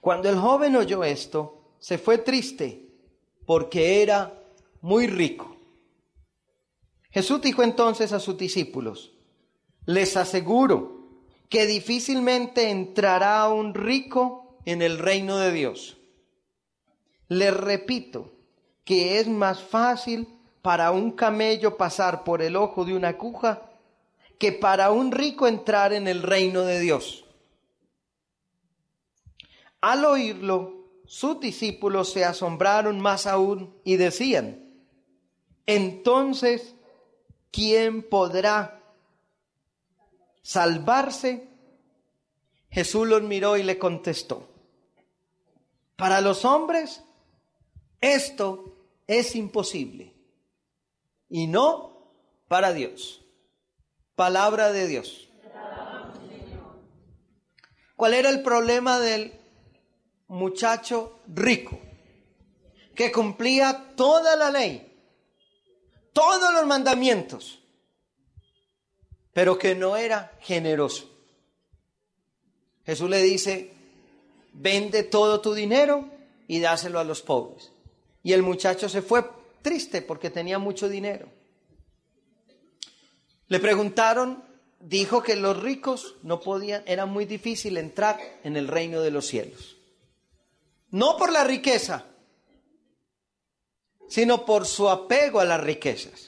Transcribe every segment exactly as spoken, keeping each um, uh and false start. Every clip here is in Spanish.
Cuando el joven oyó esto, se fue triste porque era muy rico. Jesús dijo entonces a sus discípulos: les aseguro que difícilmente entrará un rico en el reino de Dios. Les repito que es más fácil para un camello pasar por el ojo de una aguja que para un rico entrar en el reino de Dios. Al oírlo, sus discípulos se asombraron más aún y decían: entonces, ¿quién podrá salvarse? Jesús los miró y le contestó: para los hombres esto es imposible, y no para Dios. Palabra de Dios. ¿Cuál era el problema del muchacho rico? Que cumplía toda la ley, todos los mandamientos, pero que no era generoso. Jesús le dice: vende todo tu dinero y dáselo a los pobres. Y el muchacho se fue triste porque tenía mucho dinero. Le preguntaron, dijo que los ricos no podían, era muy difícil entrar en el reino de los cielos. No por la riqueza, sino por su apego a las riquezas.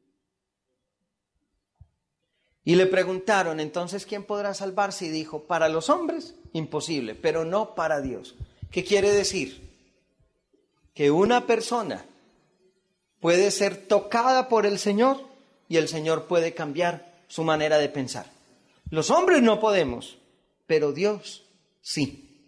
Y le preguntaron, entonces, ¿quién podrá salvarse? Y dijo: para los hombres, imposible, pero no para Dios. ¿Qué quiere decir? Que una persona puede ser tocada por el Señor y el Señor puede cambiar su manera de pensar. Los hombres no podemos, pero Dios sí.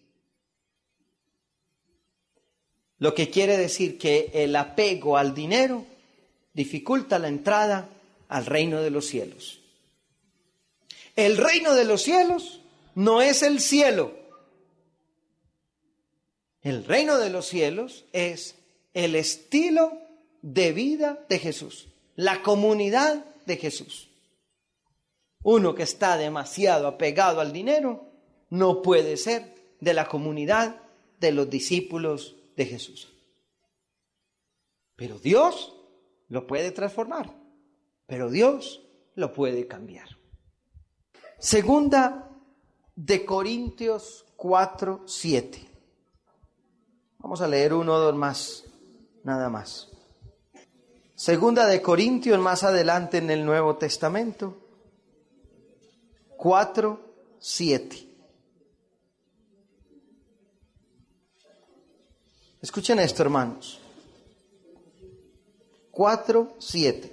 Lo que quiere decir que el apego al dinero dificulta la entrada al reino de los cielos. El reino de los cielos no es el cielo. El reino de los cielos es el estilo de vida de Jesús, la comunidad de Jesús. Uno que está demasiado apegado al dinero no puede ser de la comunidad de los discípulos de Jesús. Pero Dios lo puede transformar, pero Dios lo puede cambiar. Segunda de Corintios cuatro, siete. Vamos a leer uno o dos más, nada más. Segunda de Corintios, más adelante en el Nuevo Testamento, cuatro, siete. Escuchen esto, hermanos. cuatro, siete.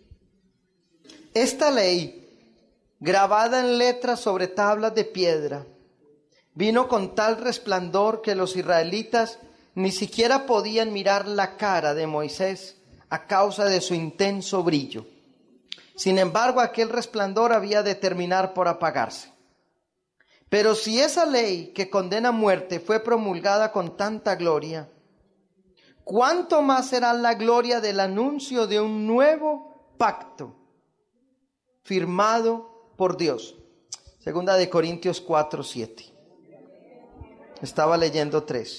Esta ley, grabada en letras sobre tablas de piedra, vino con tal resplandor que los israelitas ni siquiera podían mirar la cara de Moisés a causa de su intenso brillo. Sin embargo, aquel resplandor había de terminar por apagarse. Pero si esa ley que condena a muerte fue promulgada con tanta gloria, ¿cuánto más será la gloria del anuncio de un nuevo pacto firmado por Dios? Segunda de Corintios cuatro, siete. Estaba leyendo tres.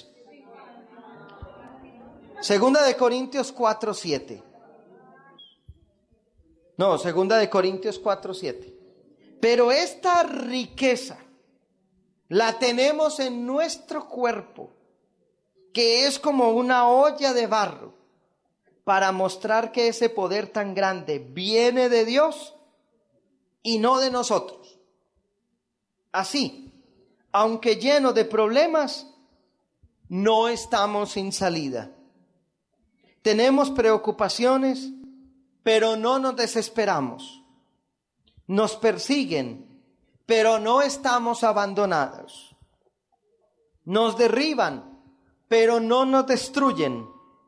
Segunda de Corintios cuatro, siete. No, segunda de Corintios cuatro, siete. Pero esta riqueza la tenemos en nuestro cuerpo, que es como una olla de barro, para mostrar que ese poder tan grande viene de Dios y no de nosotros. Así, aunque lleno de problemas, no estamos sin salida. Tenemos preocupaciones, pero no nos desesperamos. Nos persiguen, pero no estamos abandonados. Nos derriban, pero no nos destruyen.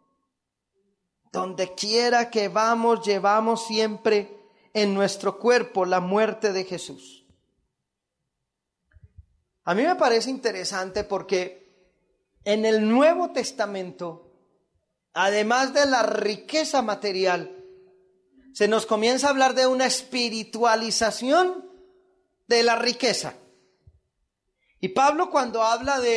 Donde quiera que vamos, llevamos siempre en nuestro cuerpo la muerte de Jesús. A mí me parece interesante porque en el Nuevo Testamento, además de la riqueza material, se nos comienza a hablar de una espiritualización de la riqueza. Y Pablo, cuando habla de